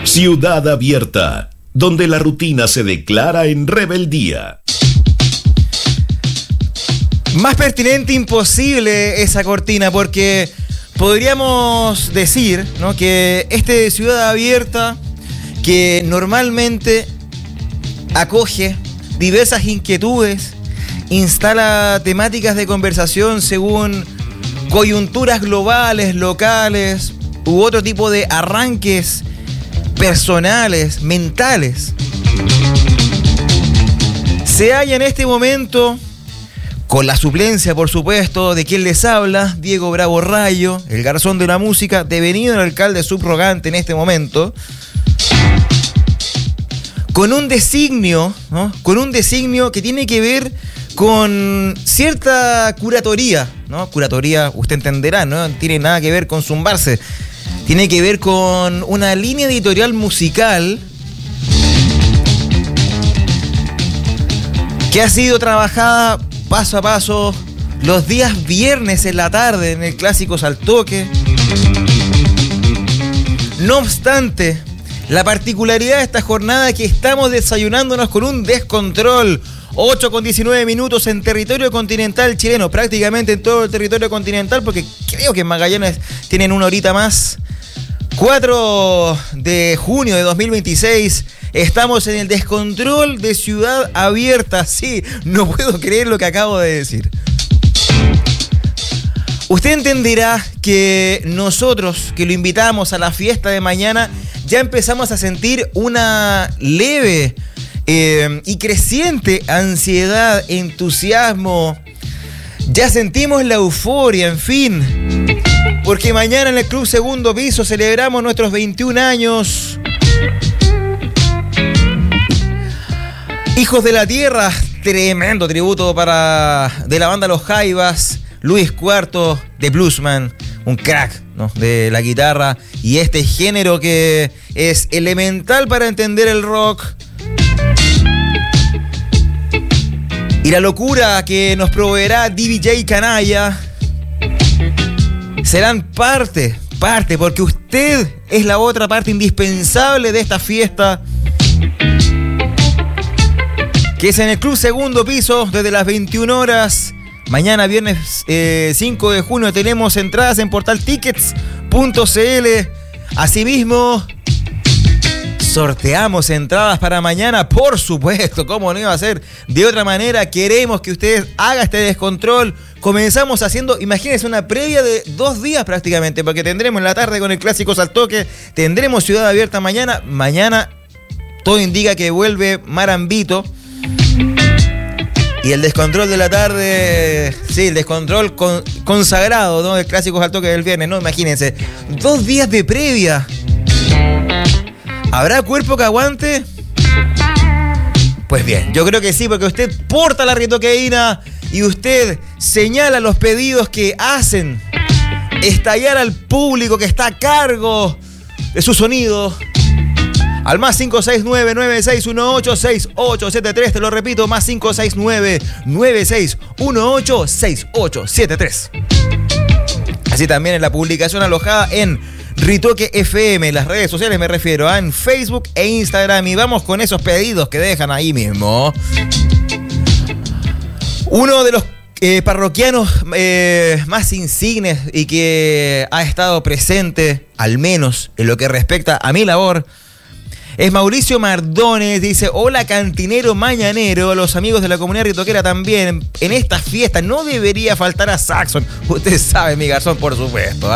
Ciudad Abierta, donde la rutina se declara en rebeldía. Más pertinente imposible esa cortina, porque podríamos decir, ¿no?, que Ciudad Abierta, que normalmente acoge diversas inquietudes, instala temáticas de conversación según coyunturas globales, locales u otro tipo de arranques personales, mentales, se halla en este momento con la suplencia, por supuesto, de quien les habla, Diego Bravo Rayo, el garzón de la música, devenido el alcalde subrogante en este momento, con un designio, ¿no?, con un designio que tiene que ver con cierta curatoría, ¿no? Curatoría, usted entenderá, no tiene nada que ver con zumbarse. Tiene que ver con una línea editorial musical que ha sido trabajada paso a paso los días viernes en la tarde en el Clásicos al Toque. No obstante, la particularidad de esta jornada es que estamos desayunándonos con un descontrol. 8:19 en territorio continental chileno, prácticamente en todo el territorio continental, porque creo que en Magallanes tienen una horita más. 4 de junio de 2026, estamos en el descontrol de Ciudad Abierta. Sí, no puedo creer lo que acabo de decir. Usted entenderá que nosotros, que lo invitamos a la fiesta de mañana, ya empezamos a sentir una leve y creciente ansiedad, entusiasmo. Ya sentimos la euforia, en fin. Porque mañana en el Club Segundo Piso celebramos nuestros 21 años. Hijos de la Tierra, tremendo tributo de la banda Los Jaivas. Luis Cuarto, de Bluesman, un crack, ¿no?, de la guitarra. Y este género que es elemental para entender el rock. Y la locura que nos proveerá DJ Canalla serán parte, porque usted es la otra parte indispensable de esta fiesta, que es en el Club Segundo Piso desde las 21 horas. Mañana viernes 5 de junio tenemos entradas en portaltickets.cl. Asimismo, sorteamos entradas para mañana, por supuesto, ¿cómo no iba a ser de otra manera? Queremos que usted haga este descontrol. Comenzamos haciendo, imagínense, una previa de 2 días prácticamente, porque tendremos en la tarde con el Clásicos al Toque, tendremos Ciudad Abierta mañana. Mañana todo indica que vuelve Marambito. Y el descontrol de la tarde, sí, el descontrol consagrado, ¿no?, del Clásicos al Toque del viernes, ¿no? Imagínense, 2 días de previa. ¿Habrá cuerpo que aguante? Pues bien, yo creo que sí, porque usted porta la ritoqueína y usted señala los pedidos que hacen estallar al público que está a cargo de su sonido. Al más 569-9618-6873, te lo repito, más 569-9618-6873. Así también en la publicación alojada en Ritoque FM, las redes sociales me refiero, en Facebook e Instagram. Y vamos con esos pedidos que dejan ahí mismo. Uno de los parroquianos más insignes y que ha estado presente, al menos en lo que respecta a mi labor, es Mauricio Mardones. Dice: hola cantinero mañanero, los amigos de la comunidad ritoquera también. En esta fiesta no debería faltar a Saxon. Usted sabe, mi garzón, por supuesto,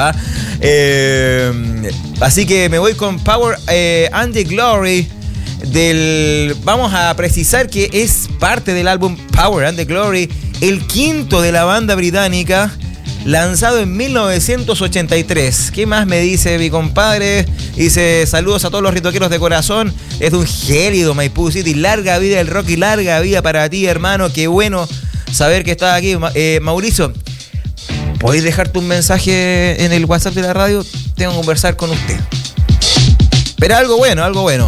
así que me voy con Power and the Glory vamos a precisar que es parte del álbum Power and the Glory, el quinto de la banda británica, lanzado en 1983. ¿Qué más me dice mi compadre? Dice: saludos a todos los ritoqueros de corazón. Es de un gélido Maipú City. Larga vida el rock y larga vida para ti, hermano. Qué bueno saber que estás aquí. Mauricio, ¿podéis dejarte un mensaje en el WhatsApp de la radio? Tengo que conversar con usted. Pero algo bueno.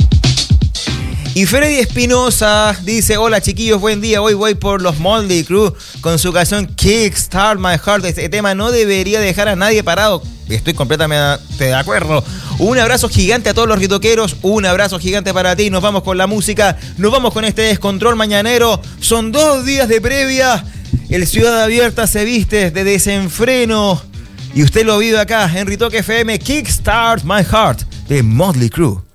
Y Freddy Espinosa dice: hola chiquillos, buen día. Hoy voy por los Motley Crue con su canción Kickstart My Heart. Este tema no debería dejar a nadie parado. Estoy completamente de acuerdo. Un abrazo gigante a todos los ritoqueros, un abrazo gigante para ti. Nos vamos con la música, nos vamos con este descontrol mañanero. Son 2 días de previa. El Ciudad Abierta se viste de desenfreno. Y usted lo vive acá en Ritoque FM, Kickstart My Heart, de Motley Crue.